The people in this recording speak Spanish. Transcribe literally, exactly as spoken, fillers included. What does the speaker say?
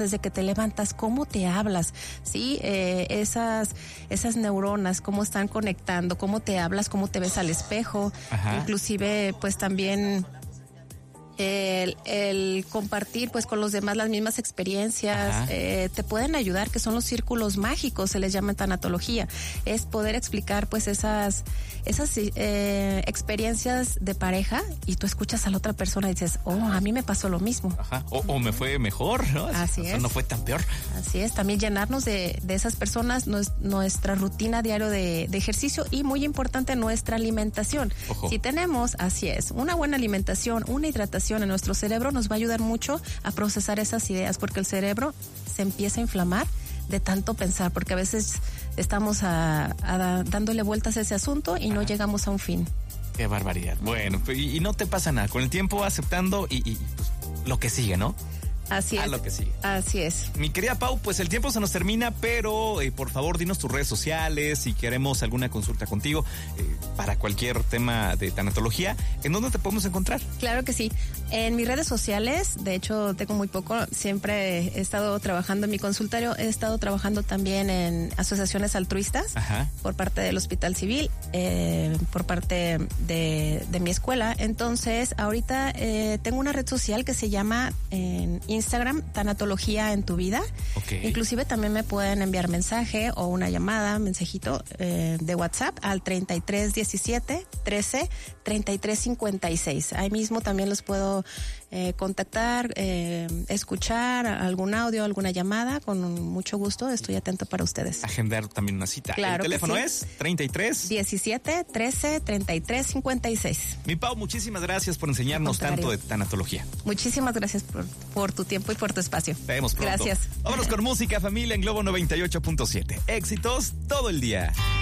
desde que te levantas, cómo te hablas, ¿sí? Eh, esas, esas neuronas, cómo están conectando, cómo te hablas, cómo te ves al espejo. Ajá. Inclusive, pues también el, el compartir pues con los demás las mismas experiencias, eh, te pueden ayudar, que son los círculos mágicos, se les llama en tanatología. Es poder explicar pues esas, esas eh, experiencias de pareja y tú escuchas a la otra persona y dices, oh, a mí me pasó lo mismo. Ajá. O, o me fue mejor, ¿no? Así o sea, es. No fue tan peor. Así es, también llenarnos de, de esas personas, nos, nuestra rutina diaria de, de ejercicio y muy importante nuestra alimentación. Ojo. Si tenemos, así es, una buena alimentación, una hidratación en nuestro cerebro nos va a ayudar mucho a procesar esas ideas, porque el cerebro se empieza a inflamar de tanto pensar, porque a veces estamos a, a, dándole vueltas a ese asunto y no llegamos a un fin. Qué barbaridad. Bueno, y, y no te pasa nada, con el tiempo aceptando y, y pues, lo que sigue, ¿no? Así es. A lo que sigue. Así es. Mi querida Pau, pues el tiempo se nos termina, pero eh, por favor dinos tus redes sociales, si queremos alguna consulta contigo eh, para cualquier tema de tanatología, ¿en dónde te podemos encontrar? Claro que sí. En mis redes sociales, de hecho tengo muy poco, siempre he estado trabajando en mi consultorio, he estado trabajando también en asociaciones altruistas. Ajá. Por parte del Hospital Civil, eh, por parte de, de mi escuela. Entonces, ahorita eh, tengo una red social que se llama en Instagram, Tanatología en tu vida. Okay. Inclusive también me pueden enviar mensaje o una llamada, mensajito eh, de WhatsApp al treinta y tres diecisiete trece treinta y tres cincuenta y seis. Ahí mismo también los puedo eh, contactar, eh, escuchar algún audio, alguna llamada, con mucho gusto, estoy atento para ustedes. Agendar también una cita. Claro. El teléfono sí. es treinta y tres diecisiete trece treinta y tres cincuenta y seis. Mi Pau, muchísimas gracias por enseñarnos tanto de tanatología. Muchísimas gracias por, por tu tiempo y por tu espacio. Te vemos pronto. Gracias. Vámonos con música, familia, en Globo noventa y ocho punto siete. Éxitos todo el día.